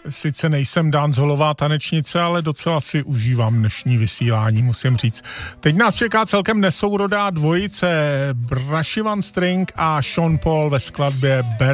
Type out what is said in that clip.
sice nejsem dancehallová tanečnice, ale docela si užívám dnešní vysílání, musím říct. Teď nás čeká celkem nesourodá dvojice Brashy One String a Sean Paul ve skladbě